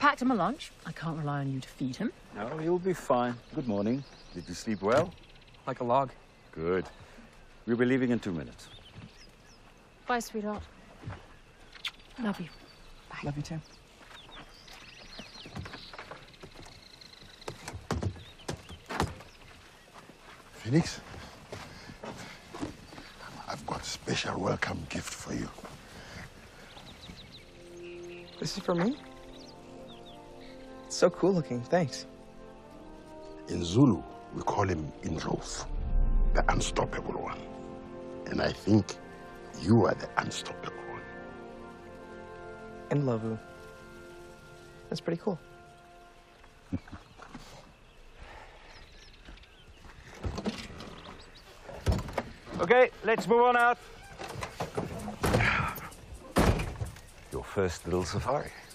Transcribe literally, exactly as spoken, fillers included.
packed him a lunch. I can't rely on you to feed him. No, he'll be fine. Good morning. Did you sleep well? Like a log. Good. We'll be leaving in two minutes. Bye, sweetheart. Love you. Bye. Love you too. Phoenix, I've got a special welcome gift for you. This is for me? It's so cool looking, thanks. In Zulu, we call him Indlovu, the unstoppable one. And I think you are the unstoppable one. Indlovu. That's pretty cool. Okay, let's move on out. Your first little safari.